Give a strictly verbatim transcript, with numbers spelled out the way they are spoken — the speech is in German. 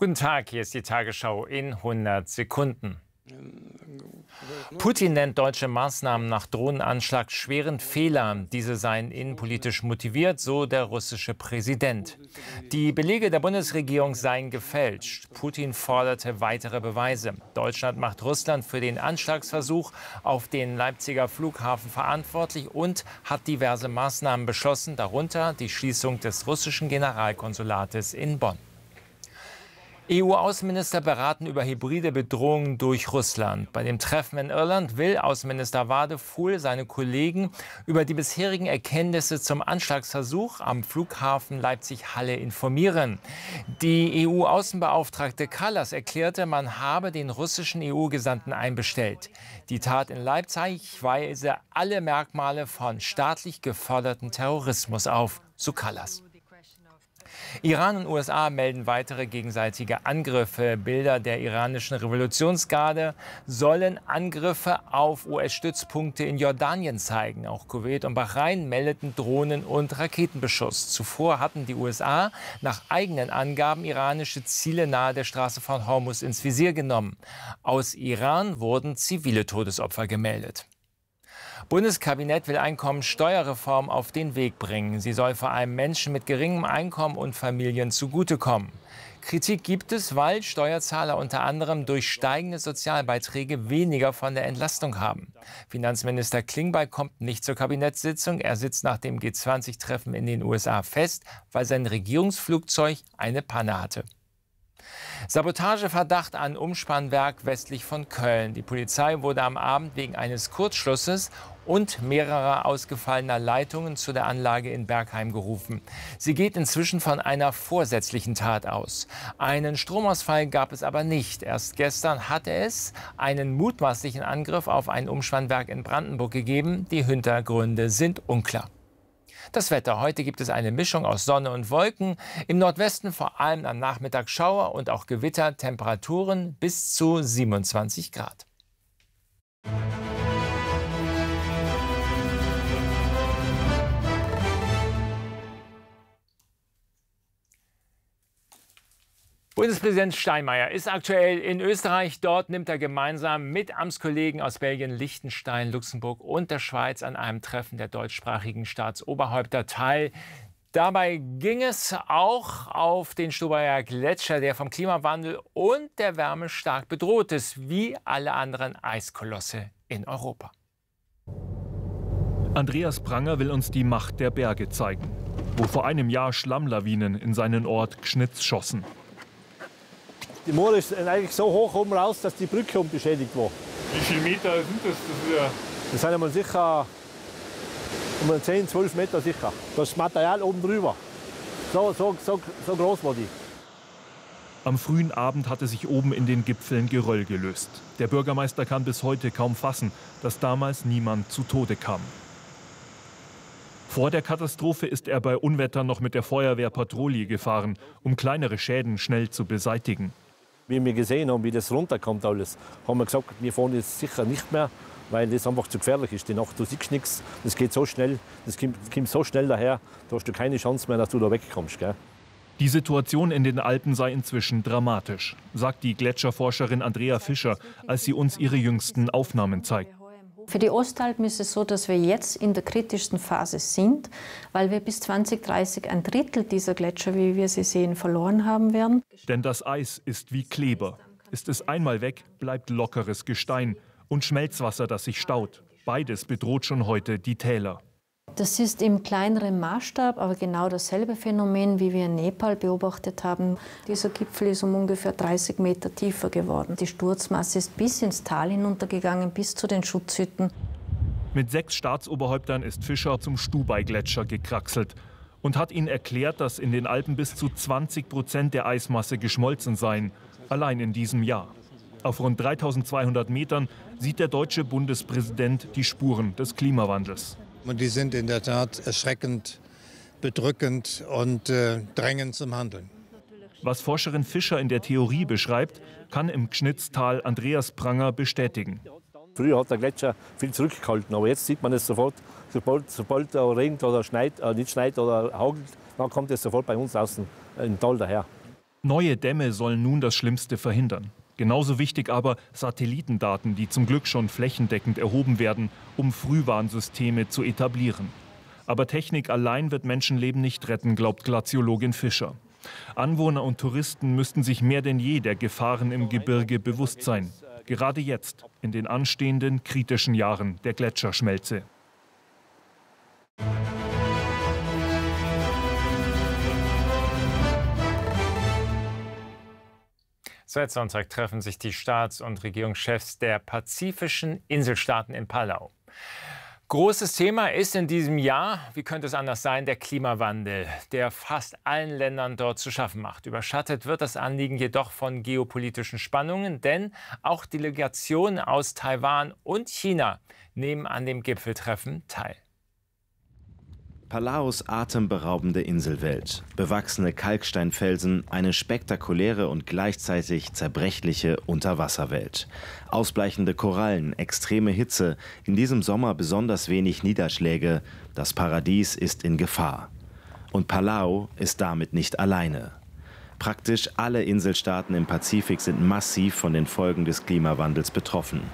Guten Tag, hier ist die Tagesschau in hundert Sekunden. Putin nennt deutsche Maßnahmen nach Drohnenanschlag schweren Fehler. Diese seien innenpolitisch motiviert, so der russische Präsident. Die Belege der Bundesregierung seien gefälscht. Putin forderte weitere Beweise. Deutschland macht Russland für den Anschlagsversuch auf den Leipziger Flughafen verantwortlich und hat diverse Maßnahmen beschlossen, darunter die Schließung des russischen Generalkonsulates in Bonn. E U-Außenminister beraten über hybride Bedrohungen durch Russland. Bei dem Treffen in Irland will Außenminister Wadefuhl seine Kollegen über die bisherigen Erkenntnisse zum Anschlagsversuch am Flughafen Leipzig-Halle informieren. Die E U-Außenbeauftragte Kallas erklärte, man habe den russischen E U-Gesandten einbestellt. Die Tat in Leipzig weise alle Merkmale von staatlich geförderten Terrorismus auf, so Kallas. Iran und U S A melden weitere gegenseitige Angriffe. Bilder der iranischen Revolutionsgarde sollen Angriffe auf U S-Stützpunkte in Jordanien zeigen. Auch Kuwait und Bahrain meldeten Drohnen- und Raketenbeschuss. Zuvor hatten die U S A nach eigenen Angaben iranische Ziele nahe der Straße von Hormuz ins Visier genommen. Aus Iran wurden zivile Todesopfer gemeldet. Bundeskabinett will Einkommensteuerreform auf den Weg bringen. Sie soll vor allem Menschen mit geringem Einkommen und Familien zugutekommen. Kritik gibt es, weil Steuerzahler unter anderem durch steigende Sozialbeiträge weniger von der Entlastung haben. Finanzminister Klingbeil kommt nicht zur Kabinettssitzung. Er sitzt nach dem G zwanzig Treffen in den U S A fest, weil sein Regierungsflugzeug eine Panne hatte. Sabotageverdacht an Umspannwerk westlich von Köln. Die Polizei wurde am Abend wegen eines Kurzschlusses und mehrerer ausgefallener Leitungen zu der Anlage in Bergheim gerufen. Sie geht inzwischen von einer vorsätzlichen Tat aus. Einen Stromausfall gab es aber nicht. Erst gestern hatte es einen mutmaßlichen Angriff auf ein Umspannwerk in Brandenburg gegeben. Die Hintergründe sind unklar. Das Wetter. Heute gibt es eine Mischung aus Sonne und Wolken. Im Nordwesten vor allem am Nachmittag Schauer und auch Gewitter. Temperaturen bis zu siebenundzwanzig Grad. Bundespräsident Steinmeier ist aktuell in Österreich. Dort nimmt er gemeinsam mit Amtskollegen aus Belgien, Liechtenstein, Luxemburg und der Schweiz an einem Treffen der deutschsprachigen Staatsoberhäupter teil. Dabei ging es auch auf den Stubaier Gletscher, der vom Klimawandel und der Wärme stark bedroht ist, wie alle anderen Eiskolosse in Europa. Andreas Pranger will uns die Macht der Berge zeigen, wo vor einem Jahr Schlammlawinen in seinen Ort Gschnitz schossen. Die Moor ist eigentlich so hoch oben raus, dass die Brücke unbeschädigt war. Wie viele Meter sind das? Das, das sind einmal sicher um zehn, zwölf Meter sicher. Das Material oben drüber. So, so, so, so groß war die. Am frühen Abend hatte sich oben in den Gipfeln Geröll gelöst. Der Bürgermeister kann bis heute kaum fassen, dass damals niemand zu Tode kam. Vor der Katastrophe ist er bei Unwettern noch mit der Feuerwehr Patrouille gefahren, um kleinere Schäden schnell zu beseitigen. Wie wir gesehen haben, wie das runterkommt alles, haben wir gesagt, wir fahren jetzt sicher nicht mehr, weil das einfach zu gefährlich ist. Die Nacht, du siehst nichts, das geht so schnell, das kommt, kommt so schnell daher, da hast du keine Chance mehr, dass du da wegkommst. Gell? Die Situation in den Alpen sei inzwischen dramatisch, sagt die Gletscherforscherin Andrea Fischer, als sie uns ihre jüngsten Aufnahmen zeigt. Für die Ostalpen ist es so, dass wir jetzt in der kritischsten Phase sind, weil wir bis zwanzig dreißig ein Drittel dieser Gletscher, wie wir sie sehen, verloren haben werden. Denn das Eis ist wie Kleber. Ist es einmal weg, bleibt lockeres Gestein und Schmelzwasser, das sich staut. Beides bedroht schon heute die Täler. Das ist im kleineren Maßstab, aber genau dasselbe Phänomen, wie wir in Nepal beobachtet haben. Dieser Gipfel ist um ungefähr dreißig Meter tiefer geworden. Die Sturzmasse ist bis ins Tal hinuntergegangen, bis zu den Schutzhütten. Mit sechs Staatsoberhäuptern ist Fischer zum Stubai-Gletscher gekraxelt und hat ihnen erklärt, dass in den Alpen bis zu zwanzig Prozent der Eismasse geschmolzen seien, allein in diesem Jahr. Auf rund dreitausendzweihundert Metern sieht der deutsche Bundespräsident die Spuren des Klimawandels. Und die sind in der Tat erschreckend, bedrückend und äh, drängen zum Handeln. Was Forscherin Fischer in der Theorie beschreibt, kann im Gschnitztal Andreas Pranger bestätigen. Früher hat der Gletscher viel zurückgehalten, aber jetzt sieht man es sofort, sobald, sobald er regnet oder schneit, äh, nicht schneit oder hagelt, dann kommt es sofort bei uns außen im Tal daher. Neue Dämme sollen nun das Schlimmste verhindern. Genauso wichtig aber Satellitendaten, die zum Glück schon flächendeckend erhoben werden, um Frühwarnsysteme zu etablieren. Aber Technik allein wird Menschenleben nicht retten, glaubt Glaziologin Fischer. Anwohner und Touristen müssten sich mehr denn je der Gefahren im Gebirge bewusst sein. Gerade jetzt, in den anstehenden kritischen Jahren der Gletscherschmelze. Seit Sonntag treffen sich die Staats- und Regierungschefs der pazifischen Inselstaaten in Palau. Großes Thema ist in diesem Jahr, wie könnte es anders sein, der Klimawandel, der fast allen Ländern dort zu schaffen macht. Überschattet wird das Anliegen jedoch von geopolitischen Spannungen, denn auch Delegationen aus Taiwan und China nehmen an dem Gipfeltreffen teil. Palaus atemberaubende Inselwelt, bewachsene Kalksteinfelsen, eine spektakuläre und gleichzeitig zerbrechliche Unterwasserwelt. Ausbleichende Korallen, extreme Hitze, in diesem Sommer besonders wenig Niederschläge. Das Paradies ist in Gefahr. Und Palau ist damit nicht alleine. Praktisch alle Inselstaaten im Pazifik sind massiv von den Folgen des Klimawandels betroffen.